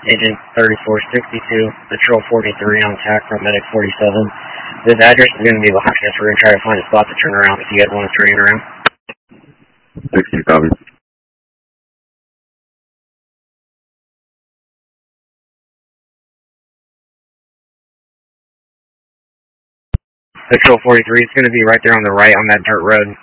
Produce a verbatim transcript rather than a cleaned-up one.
Agent thirty-four sixty-two, Patrol forty-three on attack from Medic forty-seven. This address is going to be behind us. We're going to try to find a spot to turn around if you guys want to turn around. sixty, copy. Patrol forty-three is going to be right there on the right on that dirt road.